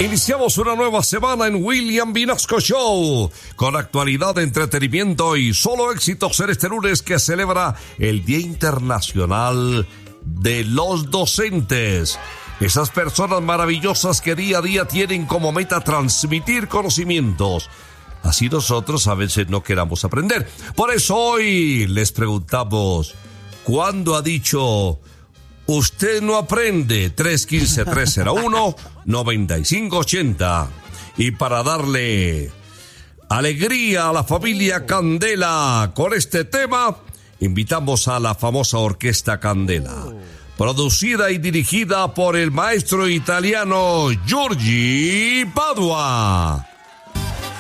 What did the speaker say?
Iniciamos una nueva semana en William Vinasco Show, con actualidad, entretenimiento y solo éxitos en este lunes que celebra el Día Internacional de los Docentes. Esas personas maravillosas que día a día tienen como meta transmitir conocimientos. Así nosotros a veces no queramos aprender. Por eso hoy les preguntamos, ¿cuándo ha dicho usted no aprende? 315-301-9580. Y para darle alegría a la familia Candela con este tema, invitamos a la famosa Orquesta Candela, producida y dirigida por el maestro italiano Giorgi Padua.